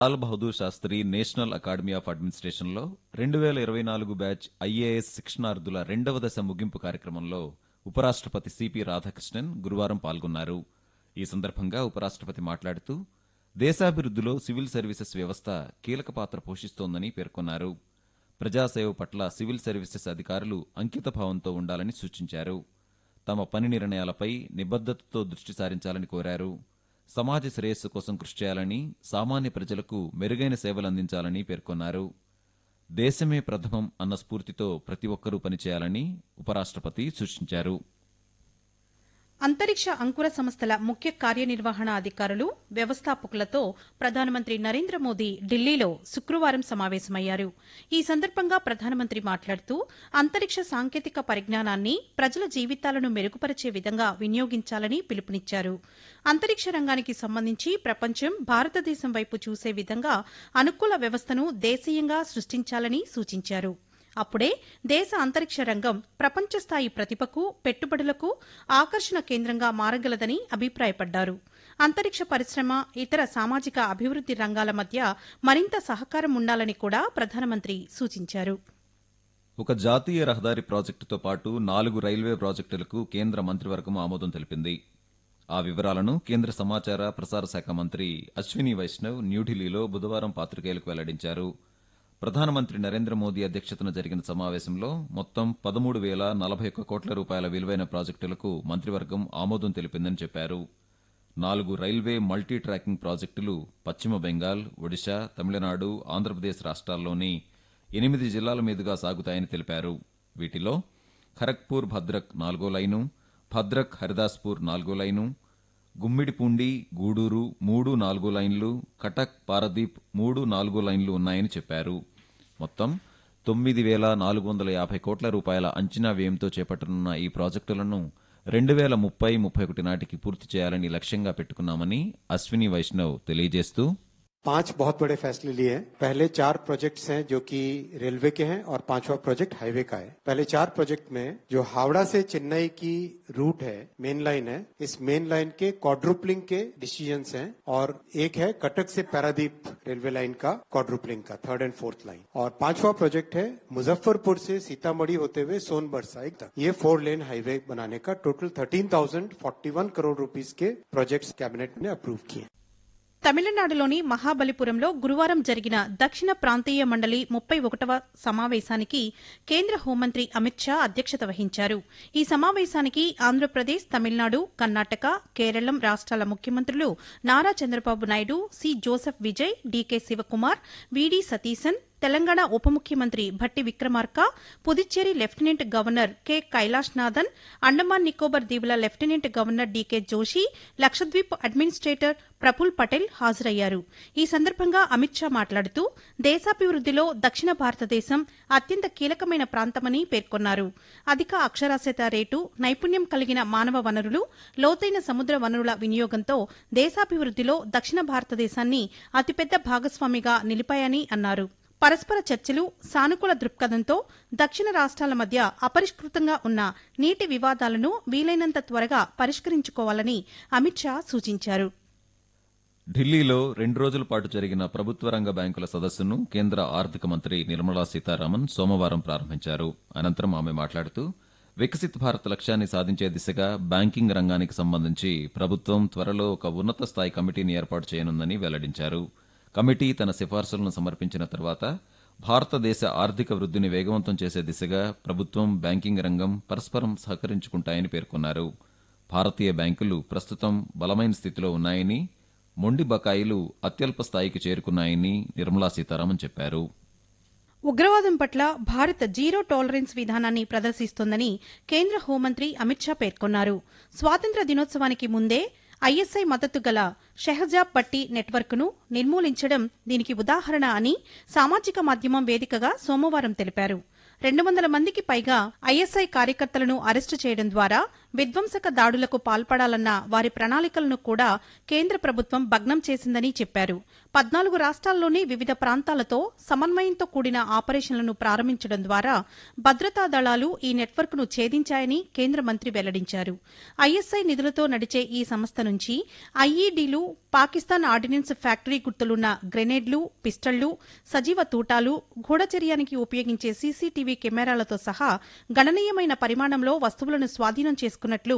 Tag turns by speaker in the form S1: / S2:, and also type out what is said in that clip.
S1: Lal Bahadur Sastry national academy of అడ్మినిస్ట్రేషన్లో 2024 batch IAS శిక్షణార్థుల రెండవ దశ ముగింపు కార్యక్రమంలో ఉపరాష్ట్రపతి సిపి రాధాకృష్ణన్ గురువారం పాల్గొన్నారు. ఈ సందర్భంగా ఉపరాష్ట్రపతి మాట్లాడుతూ దేశాభివృద్ధిలో సివిల్ సర్వీసెస్ వ్యవస్థ కీలక పాత్ర పోషిస్తోందని పేర్కొన్నారు. ప్రజాసేవ పట్ల సివిల్ సర్వీసెస్ అధికారులు అంకితభావంతో ఉండాలని సూచించారు. తమ పని నిర్ణయాలపై నిబద్దతతో దృష్టి సారించాలని కోరారు. సమాజ శ్రేయస్సు కోసం కృషి చేయాలని, సామాన్య ప్రజలకు మెరుగైన సేవలు అందించాలని పేర్కొన్నారు. దేశమే ప్రథమం అన్న స్ఫూర్తితో ప్రతి ఒక్కరూ పనిచేయాలని ఉపరాష్ట్రపతి సూచించారు.
S2: అంతరిక్ష అంకుర సంస్థల ముఖ్య కార్యనిర్వహణ అధికారులు, వ్యవస్థాపకులతో ప్రధానమంత్రి నరేంద్ర మోదీ ఢిల్లీలో శుక్రవారం సమావేశమయ్యారు. ఈ సందర్భంగా ప్రధానమంత్రి మాట్లాడుతూ అంతరిక్ష సాంకేతిక పరిజ్ఞానాన్ని ప్రజల జీవితాలను మెరుగుపరిచే విధంగా వినియోగించాలని పిలుపునిచ్చారు. అంతరిక్ష రంగానికి సంబంధించి ప్రపంచం భారతదేశం వైపు చూసే విధంగా అనుకూల వ్యవస్థను దేశీయంగా సృష్టించాలని సూచించారు. అప్పుడే దేశ అంతరిక్ష రంగం ప్రపంచ స్థాయి ప్రతిభకు, పెట్టుబడులకు ఆకర్షణ కేంద్రంగా మారగలదని అభిప్రాయపడ్డారు. అంతరిక్ష పరిశ్రమ, ఇతర సామాజిక అభివృద్ది రంగాల మధ్య మరింత సహకారం ఉండాలని కూడా ప్రధానమంత్రి సూచించారు.
S1: ఒక జాతీయ రహదారి ప్రాజెక్టుతో పాటు 4 రైల్వే ప్రాజెక్టులకు కేంద్ర మంత్రివర్గం ఆమోదం తెలిపింది. ఆ వివరాలను కేంద్ర సమాచార ప్రసార శాఖ మంత్రి అశ్విని వైష్ణవ్ న్యూఢిల్లీలో బుధవారం పాత్రికేయులకు వెల్లడించారు. ప్రధానమంత్రి నరేంద్ర మోదీ అధ్యక్షతన జరిగిన సమావేశంలో మొత్తం 13,041 కోట్ల రూపాయల విలువైన ప్రాజెక్టులకు మంత్రివర్గం ఆమోదం తెలిపిందని చెప్పారు. 4 రైల్వే మల్టీ ట్రాకింగ్ ప్రాజెక్టులు పశ్చిమ బెంగాల్, ఒడిశా, తమిళనాడు, ఆంధ్రప్రదేశ్ రాష్ట్రాల్లోని 8 జిల్లాల మీదుగా సాగుతాయని తెలిపారు. వీటిలో ఖరగ్పూర్ భద్రక్ 4వ లైను, భద్రక్ హరిదాస్పూర్ 4వ లైను, గుమ్మిడిపూండి గూడూరు 3, 4 లైన్లు, కటక్ పారదీప్ 3, 4 లైన్లు ఉన్నాయని చెప్పారు. మొత్తం 9,450 కోట్ల రూపాయల అంచనా వ్యయంతో చేపట్టనున్న ఈ ప్రాజెక్టులను 2030-31 నాటికి పూర్తి చేయాలని లక్ష్యంగా పెట్టుకున్నామని అశ్విని వైష్ణవ్ తెలియజేస్తూ
S3: 5 बहुत बड़े फैसले लिए हैं। पहले 4 प्रोजेक्ट्स हैं जो कि रेलवे के हैं और 5वां प्रोजेक्ट हाईवे का है। पहले 4 प्रोजेक्ट में जो हावड़ा से चेन्नई की रूट है, मेन लाइन है, इस मेन लाइन के क्वाड्रुपलिंग के डिसीजंस हैं और एक है कटक से पारादीप रेलवे लाइन का क्वाड्रुपलिंग का 3rd and 4th लाइन। और 5वां प्रोजेक्ट है मुजफ्फरपुर से सीतामढ़ी होते हुए सोनभद्र साइड तक ये 4 लेन हाईवे बनाने का टोटल 13,041 करोड़ रुपीस के प्रोजेक्ट्स कैबिनेट ने अप्रूव किए।
S2: తమిళనాడులోని మహాబలిపురంలో గురువారం జరిగిన దక్షిణ ప్రాంతీయ మండలి 31వ సమావేశానికి కేంద్ర హోంమంత్రి అమిత్ షా అధ్యక్షత వహించారు. ఈ సమావేశానికి ఆంధ్రప్రదేశ్, తమిళనాడు, కర్ణాటక, కేరళం రాష్ట్రాల ముఖ్యమంత్రులు Nara Chandrababu Naidu, C Joseph Vijay, DK Shivakumar, వీడి సతీశన్, తెలంగాణ ఉప ముఖ్యమంత్రి Bhatti Vikramarka, Puducherry lieutenant governor K Kailashnathan, Andaman Nicobar దీవుల lieutenant governor DK Joshi, Lakshadweep administrator Praful Patel హాజరయ్యారు. ఈ సందర్భంగా అమిత్ షా మాట్లాడుతూ దేశాభివృద్దిలో దక్షిణ భారతదేశం అత్యంత కీలకమైన ప్రాంతమని పేర్కొన్నారు. అధిక అక్షరాస్యత రేటు, నైపుణ్యం కలిగిన మానవ వనరులు, లోతైన సముద్ర వనరుల వినియోగంతో దేశాభివృద్దిలో దక్షిణ భారతదేశాన్ని అతిపెద్ద భాగస్వామిగా నిలిపాయని అన్నారు. పరస్పర చర్చలు, సానుకూల దృక్పథంతో దక్షిణ రాష్ట్రాల మధ్య అపరిష్కృతంగా ఉన్న నీటి వివాదాలను వీలైనంత త్వరగా పరిష్కరించుకోవాలని అమిత్ షా సూచించారు.
S1: ఢిల్లీలో 2 రోజుల పాటు జరిగిన ప్రభుత్వ రంగ బ్యాంకుల సదస్సును కేంద్ర ఆర్థిక మంత్రి నిర్మలా సీతారామన్ సోమవారం ప్రారంభించారు. అనంతరం ఆమె మాట్లాడుతూ వికసిత్ భారత్ లక్ష్యాన్ని సాధించే దిశగా బ్యాంకింగ్ రంగానికి సంబంధించి ప్రభుత్వం త్వరలో ఒక ఉన్నత స్థాయి కమిటీని ఏర్పాటు చేయనుందని వెల్లడించారు. కమిటీ తన సిఫార్సులను సమర్పించిన తర్వాత భారతదేశ ఆర్థిక వృద్ధిని వేగవంతం చేసే దిశగా ప్రభుత్వం, బ్యాంకింగ్ రంగం పరస్పరం సహకరించుకుంటాయని పేర్కొన్నారు. భారతీయ బ్యాంకులు ప్రస్తుతం బలమైన స్థితిలో ఉన్నాయని, మొండి బకాయిలు అత్యల్ప స్థాయికి చేరుకున్నాయని నిర్మలా సీతారామన్ చెప్పారు.
S2: ఉగ్రవాదం పట్ల భారత్ జీరో టాలరెన్స్ విధానాన్ని ప్రదర్శిస్తోందని కేంద్ర హోంమంత్రి అమిత్ షా పేర్కొన్నారు. స్వాతంత్ర్య దినోత్సవానికి ముందే ఐఎస్ఐ మద్దతు గల షెహజాబ్ భట్టి నెట్వర్క్ను నిర్మూలించడం దీనికి ఉదాహరణ అని సామాజిక మాధ్యమం వేదికగా సోమవారం తెలిపారు. 200 మందికి పైగా ఐఎస్ఐ కార్యకర్తలను అరెస్టు చేయడం ద్వారా విధ్వంసక దాడులకు పాల్పడాలన్న వారి ప్రణాళికలను కూడా కేంద్ర ప్రభుత్వం భగ్నం చేసిందని చెప్పారు. 14 రాష్ట్రాల్లోని వివిధ ప్రాంతాలతో సమన్వయంతో కూడిన ఆపరేషన్లను ప్రారంభించడం ద్వారా భద్రతా దళాలు ఈ నెట్వర్క్ను ఛేదించాయని కేంద్ర మంత్రి వెల్లడించారు. ఐఎస్ఐ నిధులతో నడిచే ఈ సంస్థ నుంచి ఐఈడీలు, పాకిస్తాన్ ఆర్డినెన్స్ ఫ్యాక్టరీ గుర్తులున్న గ్రెనేడ్లు, పిస్టళ్లు, సజీవ తూటాలు, గూఢచర్యానికి ఉపయోగించే సీసీటీవీ కెమెరాలతో సహా గణనీయమైన పరిమాణంలో వస్తువులను స్వాధీనం చేసుకున్నట్లు